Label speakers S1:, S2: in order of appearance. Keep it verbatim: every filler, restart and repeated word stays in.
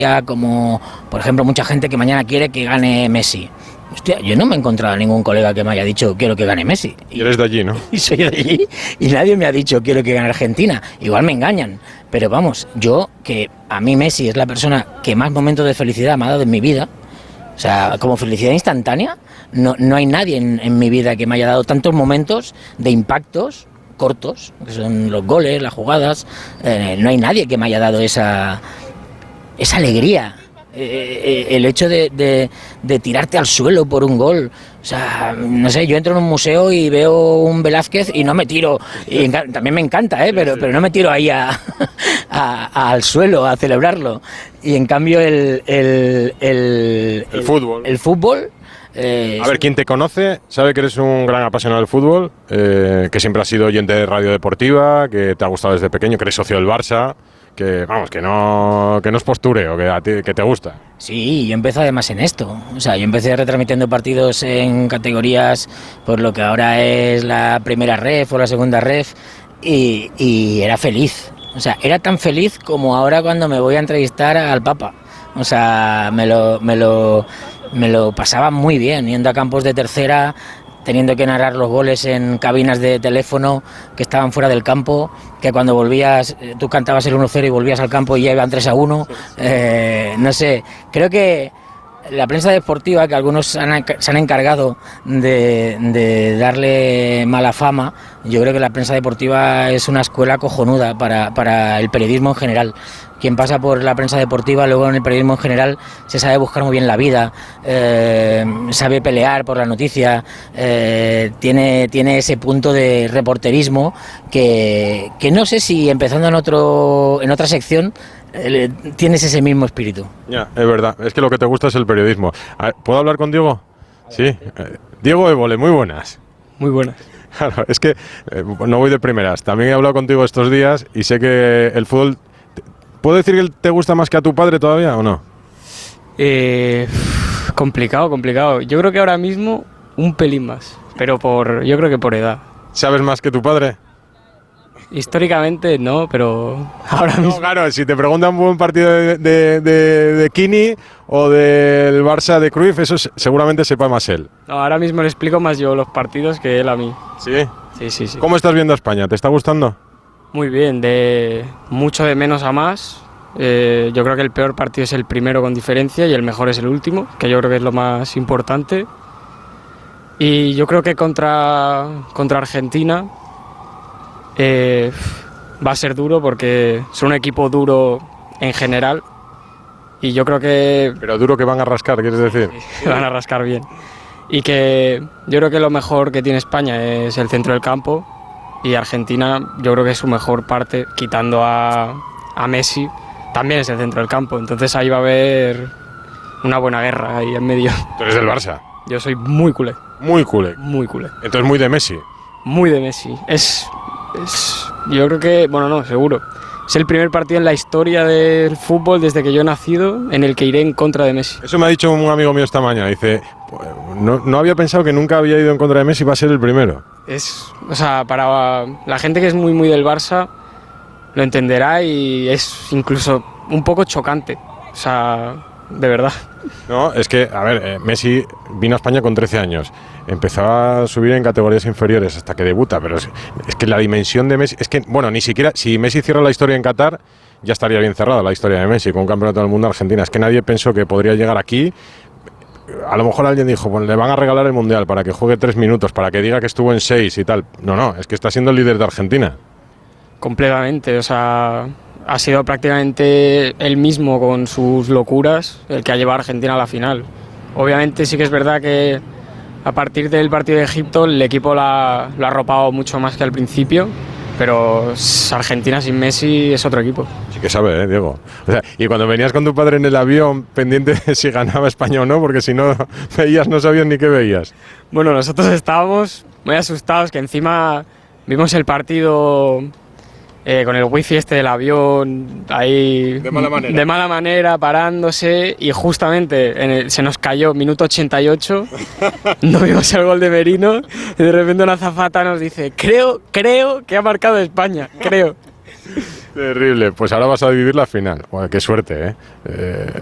S1: como, por ejemplo, mucha gente que mañana quiere que gane Messi. Hostia, yo no me he encontrado a ningún colega que me haya dicho quiero que gane Messi.
S2: Y eres de allí, ¿no?
S1: Y soy de allí y nadie me ha dicho quiero que gane Argentina. Igual me engañan, pero vamos, yo que a mí Messi es la persona que más momentos de felicidad me ha dado en mi vida, o sea, como felicidad instantánea, no, no hay nadie en, en mi vida que me haya dado tantos momentos de impactos cortos, que son los goles, las jugadas, eh, no hay nadie que me haya dado esa, esa alegría. Eh, eh, el hecho de, de, de tirarte al suelo por un gol, o sea, no sé, yo entro en un museo y veo un Velázquez y no me tiro, y también me encanta, ¿eh? pero, pero no me tiro ahí a, a, a, al suelo a celebrarlo, y en cambio el, el, el,
S2: el, el fútbol,
S1: el fútbol
S2: Eh, a ver, quien te conoce sabe que eres un gran apasionado del fútbol, eh, que siempre has sido oyente de radio deportiva, que te ha gustado desde pequeño, que eres socio del Barça, que vamos, que no, que no es postureo, que, a ti, que te gusta.
S1: Sí, yo empecé además en esto, o sea, yo empecé retransmitiendo partidos en categorías por lo que ahora es la primera ref o la segunda ref, y, y era feliz, o sea, era tan feliz como ahora cuando me voy a entrevistar al Papa, o sea, me lo... Me lo Me lo pasaba muy bien, yendo a campos de tercera, teniendo que narrar los goles en cabinas de teléfono que estaban fuera del campo, que cuando volvías, tú cantabas el uno cero y volvías al campo y ya iban tres a uno. Eh, no sé, creo que la prensa deportiva, que algunos han, se han encargado de, de darle mala fama, yo creo que la prensa deportiva es una escuela cojonuda para, para el periodismo en general. Quien pasa por la prensa deportiva, luego en el periodismo en general, se sabe buscar muy bien la vida, eh, sabe pelear por la noticia, eh, tiene, tiene ese punto de reporterismo que, que no sé si empezando en, otro, en otra sección eh, tienes ese mismo espíritu.
S2: Ya, es verdad, es que lo que te gusta es el periodismo. ¿Puedo hablar con Diego? Sí. Diego Évole, muy buenas.
S3: Muy buenas.
S2: Claro, es que eh, no voy de primeras. También he hablado contigo estos días y sé que el fútbol... ¿Puedo decir que te gusta más que a tu padre todavía o no?
S3: Eh, complicado, complicado. Yo creo que ahora mismo un pelín más, pero por, yo creo que por edad.
S2: ¿Sabes más que tu padre?
S3: Históricamente no, pero ahora
S2: no,
S3: mismo...
S2: Claro, si te preguntan un buen partido de, de, de, de Kini o del Barça de Cruyff, eso seguramente sepa más él.
S3: No, ahora mismo le explico más yo los partidos que él a mí.
S2: ¿Sí?
S3: Sí, sí, sí.
S2: ¿Cómo estás viendo a España? ¿Te está gustando?
S3: Muy bien, de mucho de menos a más. Eh, yo creo que el peor partido es el primero con diferencia y el mejor es el último, que yo creo que es lo más importante. Y yo creo que contra, contra Argentina eh, va a ser duro porque son un equipo duro en general y yo creo que...
S2: Pero duro que van a rascar, ¿quieres decir?
S3: Sí, van a rascar bien. Y que yo creo que lo mejor que tiene España es el centro del campo. Y Argentina, yo creo que es su mejor parte, quitando a, a Messi, también es el centro del campo. Entonces ahí va a haber una buena guerra ahí en medio.
S2: ¿Tú eres del Barça?
S3: Yo soy muy culé.
S2: Muy culé.
S3: Muy culé.
S2: Entonces muy de Messi.
S3: Muy de Messi. Es, es, yo creo que, bueno, no, seguro. Es el primer partido en la historia del fútbol desde que yo he nacido en el que iré en contra de Messi.
S2: Eso me ha dicho un amigo mío esta mañana. Dice, no, no había pensado que nunca había ido en contra de Messi, va a ser el primero.
S3: Es, o sea, para la gente que es muy muy del Barça lo entenderá y es incluso un poco chocante, o sea, de verdad.
S2: No, es que, a ver, eh, Messi vino a España con trece años, empezó a subir en categorías inferiores hasta que debuta, pero es, es que la dimensión de Messi, es que, bueno, ni siquiera, si Messi cierra la historia en Qatar, ya estaría bien cerrada la historia de Messi con un campeonato del mundo a Argentina. Es que nadie pensó que podría llegar aquí. A lo mejor alguien dijo, bueno, le van a regalar el Mundial para que juegue tres minutos, para que diga que estuvo en seis y tal. No, no, es que está siendo el líder de Argentina.
S3: Completamente, o sea, ha sido prácticamente él mismo con sus locuras el que ha llevado a Argentina a la final. Obviamente sí que es verdad que a partir del partido de Egipto el equipo la, lo ha arropado mucho más que al principio, pero Argentina sin Messi es otro equipo.
S2: Sí que sabe, ¿eh, Diego? O sea, y cuando venías con tu padre en el avión pendiente de si ganaba España o no, porque si no veías no sabías ni qué veías.
S3: Bueno, nosotros estábamos muy asustados, que encima vimos el partido eh, con el wifi este del avión ahí
S2: de mala manera,
S3: de mala manera parándose, y justamente en el, se nos cayó minuto ochenta y ocho, no vimos el gol de Merino y de repente una azafata nos dice creo, creo que ha marcado España, creo.
S2: Terrible. Pues ahora vas a vivir la final. Bueno, qué suerte, ¿eh? eh